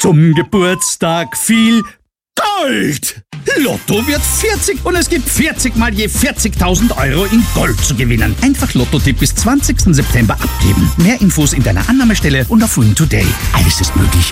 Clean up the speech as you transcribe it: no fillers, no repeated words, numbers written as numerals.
zum Geburtstag viel Gold. Lotto wird 40 und es gibt 40 mal je 40.000 Euro in Gold zu gewinnen. Einfach Lotto-Tipp bis 20. September abgeben. Mehr Infos in deiner Annahmestelle und auf Win Today. Alles ist möglich.